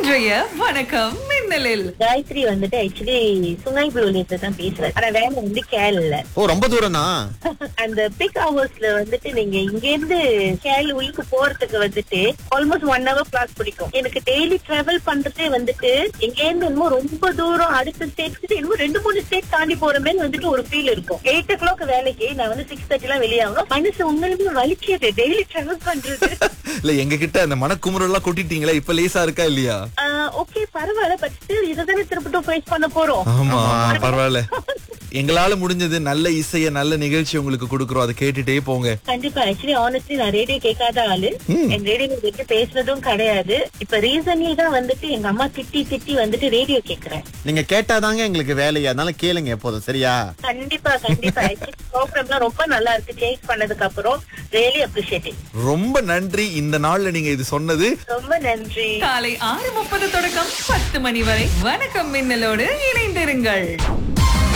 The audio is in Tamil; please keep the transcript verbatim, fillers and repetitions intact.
இன்றைய வணக்கம் மின்னலில் காயத்ரி வந்துட்டு ஆக்சுவலி சுங்காய் புலோலியத்துல தான் பேசுறேன். ஆனா வேலை வந்து கேல் இல்ல. ஓ, ரொம்ப தூரம்னா? அந்த பிக் ஹவர்ஸ்ல வந்துட்டு நீங்க இங்க இருந்து கேல் உயிருக்கு போறதுக்கு வந்துட்டு ஆல்மோஸ்ட் ஒன் ஹவர் கிளாஸ் பிடிக்கும். எனக்கு டெய்லி டிராவல் பண்றதே வந்துட்டு இங்க இருந்து இன்னும் ரொம்ப தூரம் அடுத்த ஸ்டேட் இன்னும் ரெண்டு மூணு ஸ்டேட் தாண்டி போற மாதிரி வந்துட்டு ஒரு ஃபீல் இருக்கும். எயிட் ஓ கிளாக் வேலைக்கு நான் வந்து சிக்ஸ் தேர்ட்டி எல்லாம் வெளியாகணும். மனசு உண்மையுமே வலிக்கிறது டெய்லி டிராவல் பண்றது. இல்ல, எங்க கிட்ட அந்த மனக்குமுறல் எல்லாம் கொட்டிட்டீங்களா? இப்ப லேசா இருக்கா இல்லையா? ஓகே, பரவாயில்ல. பட் ஸ்டில் இதுதானே திருப்பட்டும் ஃபேஸ் பண்ண போறோம். ஆமா, பரவாயில்ல. எங்களால முடிஞ்சது நல்ல இசைய நல்ல நிகழ்ச்சி உங்களுக்கு கொடுக்கறோம். அதை கேட்டுட்டே போங்க. கண்டிப்பா. ஆக்சுவலி ஆனஸ்ட்லி நான் ரேடியோ கேட்காத ஆளு. என் ரேடியோ கேட்டு பேசுனதும் கிடையாது. இப்ப ரீசன்லி தான் வந்துட்டு எங்க அம்மா திட்டி திட்டி வந்துட்டு ரேடியோ கேக்குறேன். நீங்க கேட்டாதாங்க எங்களுக்கு வேலையா, அதனால கேளுங்க எப்போதும். சரியா? கண்டிப்பா கண்டிப்பா. ப்ரோக்ராம்லாம் ரொம்ப நல்லா இருக்கு. சேஞ்ச் பண்ணதுக்கு அப்புறம் ரியலி அப்ரிஷியேட். ரொம்ப நன்றி இந்த நாள்ல நீங்க இது சொன்னது. ரொம்ப நன்றி. காலை ஆறு முப்பது தொடக்கம் பத்து மணி வரை வணக்கம் மின்னலோடு இணைந்திருங்கள்.